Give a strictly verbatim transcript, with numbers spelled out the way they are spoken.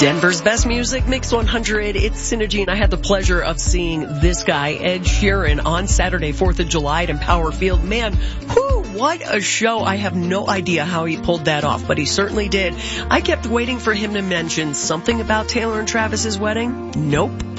Denver's best music, Mix one hundred. It's Synergy, and I had the pleasure of seeing this guy, Ed Sheeran, on Saturday, fourth of July at Empower Field. Man, whoo, what a show. I have no idea how he pulled that off, but he certainly did. I kept waiting for him to mention something about Taylor and Travis's wedding. Nope.